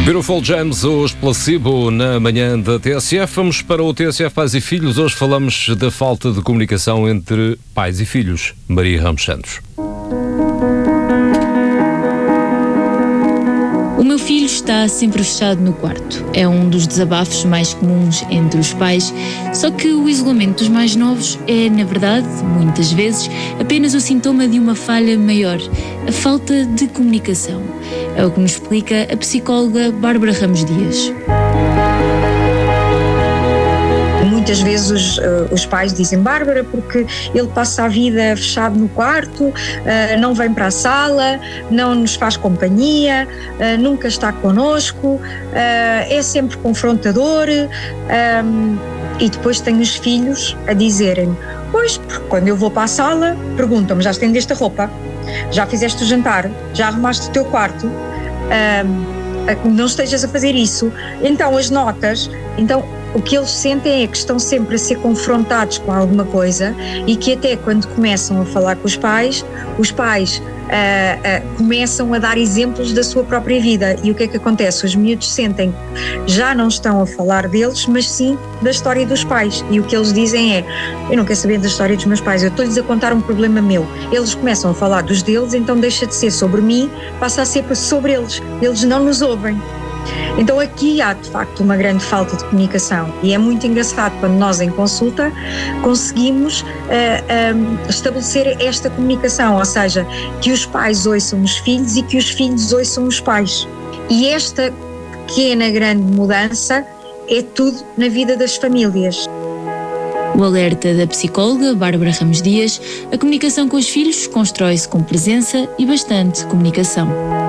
Beautiful James, os Placebo na manhã da TSF. Vamos para o TSF Pais e Filhos. Hoje falamos da falta de comunicação entre pais e filhos. Maria Ramos Santos. O meu filho está sempre fechado no quarto. É um dos desabafos mais comuns entre os pais, só que o isolamento dos mais novos é, na verdade, muitas vezes, apenas o sintoma de uma falha maior, a falta de comunicação. É o que nos explica a psicóloga Bárbara Ramos Dias. Muitas vezes os pais dizem: Bárbara, porque ele passa a vida fechado no quarto, não vem para a sala, não nos faz companhia, nunca está connosco, é sempre confrontador. E depois tenho os filhos a dizerem: pois, porque quando eu vou para a sala perguntam-me: já estendeste a roupa? Já fizeste o jantar? Já arrumaste o teu quarto? Não estejas a fazer isso. Então as notas, o que eles sentem é que estão sempre a ser confrontados com alguma coisa e que até quando começam a falar com os pais começam a dar exemplos da sua própria vida. E o que é que acontece? Os miúdos sentem que já não estão a falar deles, mas sim da história dos pais. E o que eles dizem é: eu não quero saber da história dos meus pais, eu estou-lhes a contar um problema meu. Eles começam a falar dos deles, então deixa de ser sobre mim, passa a ser sobre eles. Eles não nos ouvem. Então aqui há de facto uma grande falta de comunicação e é muito engraçado quando nós em consulta conseguimos estabelecer esta comunicação, ou seja, que os pais ouçam os filhos e que os filhos ouçam os pais. E esta pequena grande mudança é tudo na vida das famílias. O alerta da psicóloga Bárbara Ramos Dias: a comunicação com os filhos constrói-se com presença e bastante comunicação.